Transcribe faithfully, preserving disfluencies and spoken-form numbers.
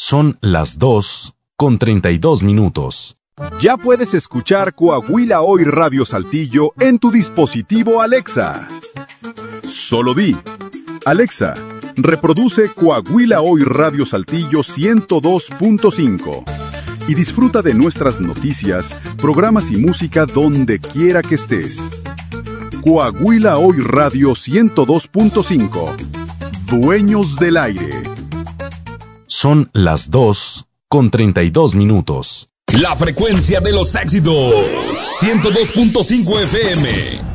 Son las dos con treinta y dos minutos. Ya puedes escuchar Coahuila Hoy Radio Saltillo en tu dispositivo Alexa. Solo di: Alexa, reproduce Coahuila Hoy Radio Saltillo ciento dos punto cinco y disfruta de nuestras noticias, programas y música donde quiera que estés. Coahuila Hoy Radio ciento dos punto cinco. Dueños del aire. Son las dos con treinta y dos minutos. La frecuencia de los éxitos. ciento dos punto cinco F M.